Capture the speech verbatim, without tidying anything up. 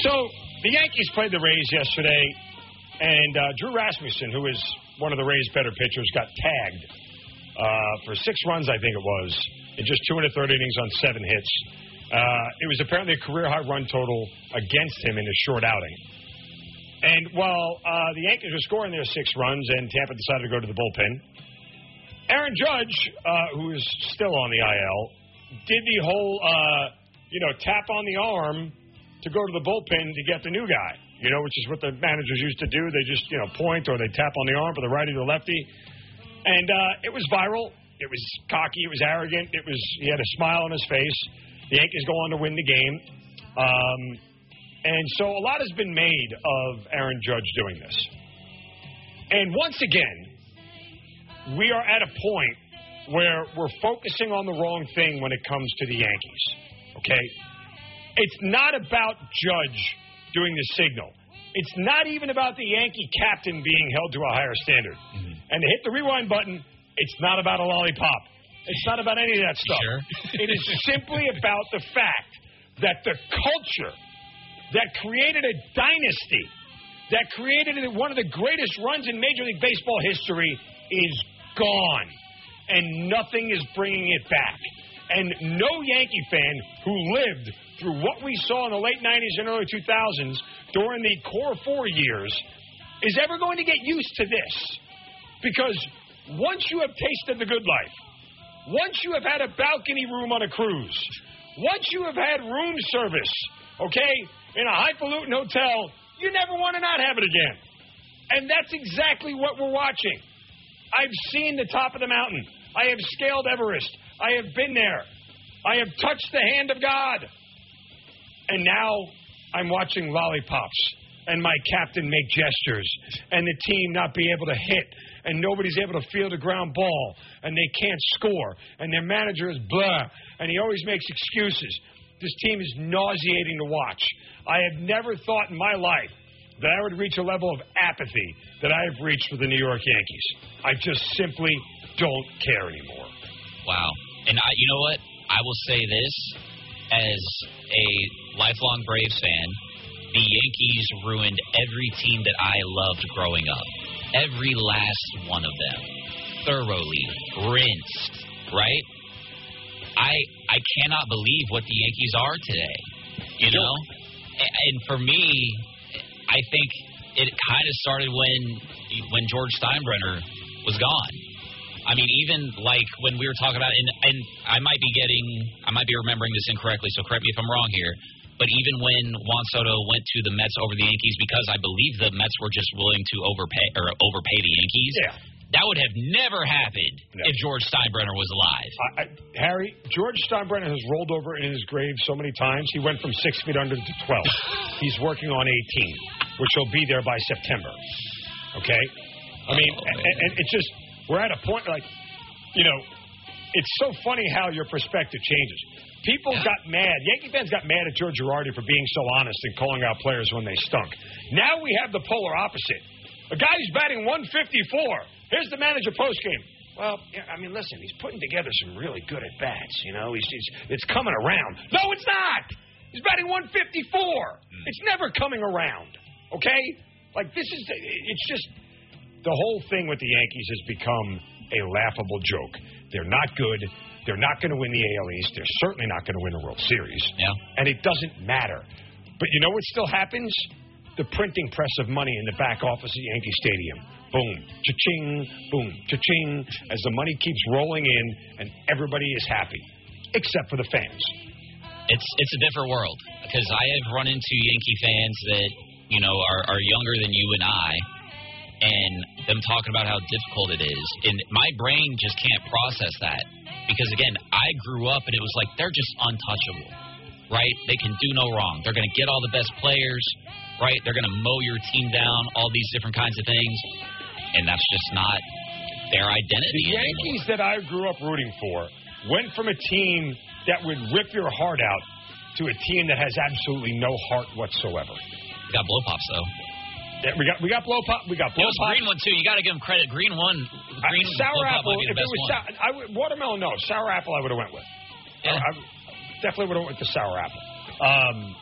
So the Yankees played the Rays yesterday, and uh, Drew Rasmussen, who is one of the Rays' better pitchers, got tagged uh, for six runs, I think it was, in just two and a third innings on seven hits. Uh, it was apparently a career-high run total against him in a short outing. And while uh, the Yankees were scoring their six runs and Tampa decided to go to the bullpen, Aaron Judge, uh, who is still on the I L, did the whole, uh, you know, tap on the arm to go to the bullpen to get the new guy, you know, which is what the managers used to do. They just, you know, point or they tap on the arm for the righty or the lefty. And uh, it was viral. It was cocky. It was arrogant. It was, he had a smile on his face. The Yankees go on to win the game. Um, and so a lot has been made of Aaron Judge doing this. And once again, we are at a point where we're focusing on the wrong thing when it comes to the Yankees, okay? It's not about Judge doing the signal. It's not even about the Yankee captain being held to a higher standard. Mm-hmm. And to hit the rewind button, it's not about a lollipop. It's not about any of that stuff. Sure. It is simply about the fact that the culture that created a dynasty, that created one of the greatest runs in Major League Baseball history is gone. And nothing is bringing it back. And no Yankee fan who lived through what we saw in the late nineties and early two thousands during the core four years is ever going to get used to this. Because once you have tasted the good life, once you have had a balcony room on a cruise, once you have had room service, okay, in a highfalutin hotel, you never want to not have it again. And that's exactly what we're watching. I've seen the top of the mountain. I have scaled Everest. I have been there. I have touched the hand of God. And now I'm watching lollipops and my captain make gestures and the team not be able to hit and nobody's able to field a ground ball and they can't score and their manager is blah and he always makes excuses. This team is nauseating to watch. I have never thought in my life that I would reach a level of apathy that I have reached for the New York Yankees. I just simply don't care anymore. Wow. And I, you know what? I will say this as a lifelong Braves fan. The Yankees ruined every team that I loved growing up. Every last one of them. Thoroughly. Rinsed. Right? I I cannot believe what the Yankees are today. You know? And for me, I think it kind of started when when George Steinbrenner was gone. I mean, even like when we were talking about, and, and I might be getting, I might be remembering this incorrectly, so correct me if I'm wrong here, but even when Juan Soto went to the Mets over the Yankees, because I believe the Mets were just willing to overpay or overpay the Yankees, yeah. that would have never happened no. if George Steinbrenner was alive. I, I, Harry, George Steinbrenner has rolled over in his grave so many times, he went from six feet under to twelve. He's working on eighteen, which will be there by September. Okay? I mean, oh, and, and it's just, we're at a point like, you know, it's so funny how your perspective changes. People got mad. Yankee fans got mad at George Girardi for being so honest and calling out players when they stunk. Now we have the polar opposite. A guy who's batting one fifty-four. Here's the manager postgame. Well, yeah, I mean, listen, he's putting together some really good at-bats, you know. He's, he's It's coming around. No, it's not. He's batting one fifty-four. Mm. It's never coming around, okay? Like, this is, it's just, the whole thing with the Yankees has become a laughable joke. They're not good. They're not going to win the A L East. They're certainly not going to win the World Series. Yeah. And it doesn't matter. But you know what still happens? The printing press of money in the back office at Yankee Stadium. Boom, cha-ching, boom, cha-ching, as the money keeps rolling in and everybody is happy, except for the fans. It's it's a different world because I have run into Yankee fans that, you know, are, are younger than you and I, and them talking about how difficult it is. And my brain just can't process that because, again, I grew up and it was like they're just untouchable, right? They can do no wrong. They're going to get all the best players, right? They're going to mow your team down, all these different kinds of things. And that's just not their identity. The Yankees that I grew up rooting for went from a team that would rip your heart out to a team that has absolutely no heart whatsoever. We got blow pops, though. Yeah, we got we got blow pop. We got blow pop. Green one too. You got to give them credit. Green one. Green uh, sour apple. If it was sour, I would, watermelon, no. Sour apple, I would have went with. Yeah. I, I definitely would have went with the sour apple. Um,